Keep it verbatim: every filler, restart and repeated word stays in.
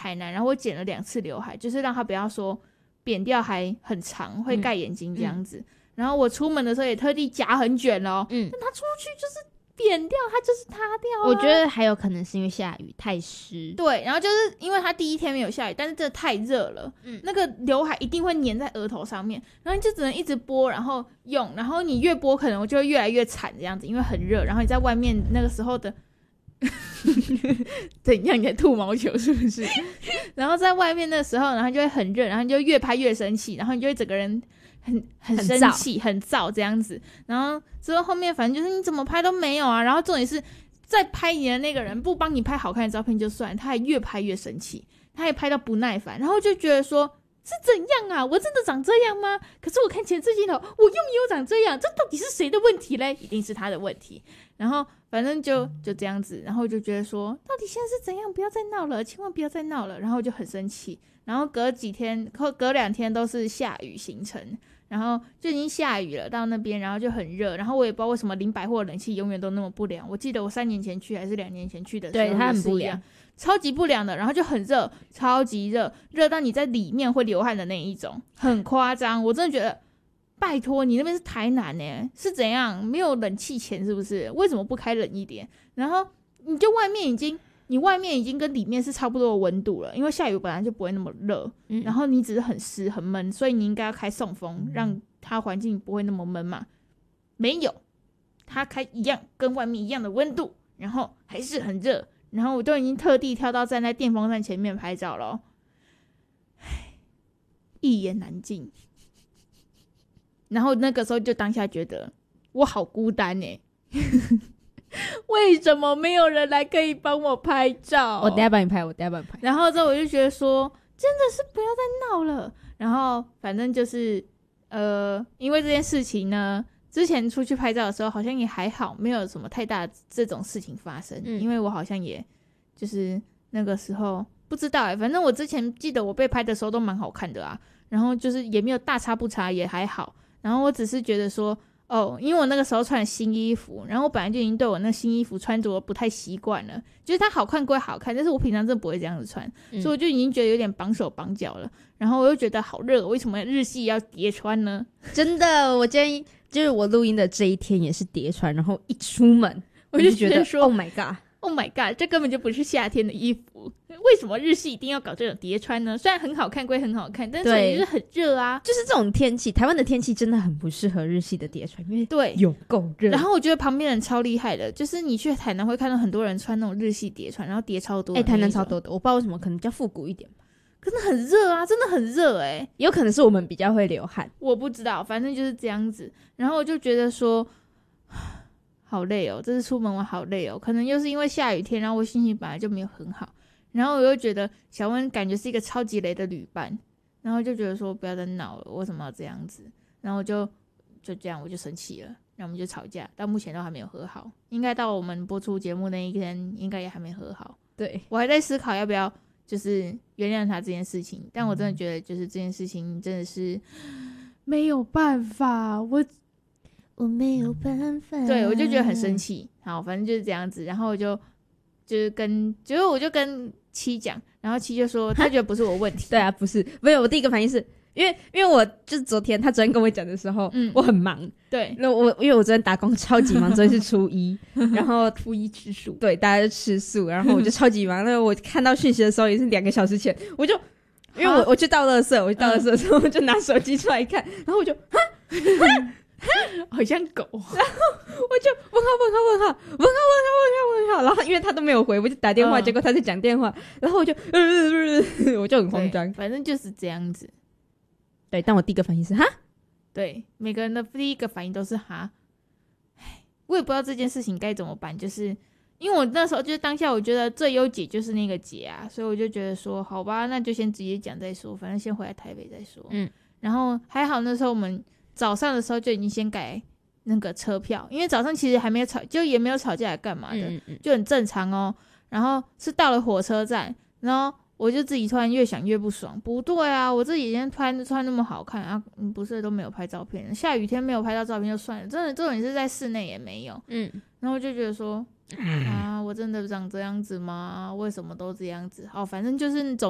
台南，然后我剪了两次刘海，就是让它不要说扁掉还很长会盖眼睛这样子、嗯嗯、然后我出门的时候也特地夹很卷哦、嗯、但它出去就是扁掉，它就是塌掉、啊、 我觉得还有可能是因为下雨太湿， 对，然后就是因为它第一天没有下雨，但是这太热了、嗯、那个刘海一定会粘在额头上面，然后你就只能一直拨然后用，然后你越拨可能就会越来越惨这样子，因为很热，然后你在外面那个时候的怎样，你在吐毛球是不是然后在外面的时候然后就会很热，然后你就越拍越生气，然后你就会整个人很很生气很燥这样子，然后之后后面反正就是你怎么拍都没有啊，然后重点是在拍你的那个人不帮你拍好看的照片就算，他还越拍越生气，他还拍到不耐烦，然后就觉得说是怎样啊，我真的长这样吗？可是我看前置镜头我又没有长这样，这到底是谁的问题嘞？一定是他的问题。然后反正就就这样子，然后就觉得说到底现在是怎样，不要再闹了，千万不要再闹了，然后就很生气，然后隔几天隔两天都是下雨行程，然后就已经下雨了到那边，然后就很热，然后我也不知道为什么林百货冷气永远都那么不良，我记得我三年前去还是两年前去的时候， 对，它很不良， 超级不良的，然后就很热，超级热，热到你在里面会流汗的那一种，很夸张。我真的觉得拜托你那边是台南耶，是怎样没有冷气钱是不是？为什么不开冷一点？然后你就外面已经你外面已经跟里面是差不多的温度了，因为下雨本来就不会那么热、嗯、然后你只是很湿很闷，所以你应该要开送风、嗯、让它环境不会那么闷嘛。没有，它开一样跟外面一样的温度，然后还是很热，然后我都已经特地跳到站在电风扇前面拍照了，一言难尽。然后那个时候就当下觉得我好孤单耶为什么没有人来可以帮我拍照？ 我等一下帮你拍，我等一下帮你拍。 然后之后我就觉得说真的是不要再闹了，然后反正就是呃，因为这件事情呢，之前出去拍照的时候好像也还好，没有什么太大这种事情发生、嗯、因为我好像也就是那个时候不知道耶，反正我之前记得我被拍的时候都蛮好看的啊，然后就是也没有大差不差，也还好。然后我只是觉得说哦，因为我那个时候穿了新衣服，然后我本来就已经对我那新衣服穿着不太习惯了，就是它好看归好看，但是我平常真的不会这样子穿、嗯、所以我就已经觉得有点绑手绑脚了。然后我又觉得好热，为什么日系要叠穿呢？ 真的，我今天就是我录音的这一天也是叠穿，然后一出门我就觉得说 Oh my god Oh my god， 这根本就不是夏天的衣服，为什么日系一定要搞这种叠穿呢？虽然很好看归很好看，但是也是很热啊。 就是这种天气，台湾的天气真的很不适合日系的叠穿，因为对有够热。 然后我觉得旁边人超厉害的，就是你去台南会看到很多人穿那种日系叠穿，然后叠超多的。 哎、欸，台南超多的，我不知道为什么，可能比较复古一点吧。 可是很热啊，真的很热哎、欸， 有可能是我们比较会流汗， 我不知道，反正就是这样子。然后我就觉得说好累哦，这次出门玩好累哦，可能又是因为下雨天，然后我心情本来就没有很好，然后我又觉得小温感觉是一个超级雷的旅伴，然后就觉得说不要再闹了，为什么要这样子？然后就就这样我就生气了，然后我们就吵架，到目前都还没有和好，应该到我们播出节目那一天应该也还没和好。 对， 我还在思考要不要就是原谅他这件事情，但我真的觉得就是这件事情真的是没有办法，我我没有办法， 对，我就觉得很生气。好，反正就是这样子，然后我就就是跟就是我就跟七讲，然后七就说他觉得不是我问题。 对啊，不是，没有，我第一个反应是因为因为我就是昨天他昨天跟我讲的时候，嗯，我很忙， 对， 那我因为我昨天打工超级忙，昨天是初一，然后初一吃素， 对，大家就吃素，然后我就超级忙。那我看到讯息的时候也是两个小时前，我就因为我我去倒垃圾，我去倒垃圾的时候我就拿手机出来看，然后我就哈哈。 好像狗，然后我就问号问号问号问号问号问号问号，然后因为他都没有回，我就打电话，嗯、结果他在讲电话，然后我就呃呃呃，我就很慌张。 反正就是这样子。 对，但我第一个反应是哈， 对，每个人的第一个反应都是哈。我也不知道这件事情该怎么办，就是因为我那时候就是当下，我觉得最优解就是那个解啊，所以我就觉得说，好吧，那就先直接讲再说，反正先回来台北再说。嗯，然后还好那时候我们。早上的时候就已经先改那个车票，因为早上其实还没有吵，就也没有吵架来干嘛的、嗯嗯，就很正常哦。然后是到了火车站，然后我就自己突然越想越不爽，不对啊，我自己今天穿穿那么好看啊，不是都没有拍照片，下雨天没有拍到照片就算了，真的这种也是在室内也没有，嗯，然后就觉得说啊，我真的长这样子吗？为什么都这样子？好，反正就是总。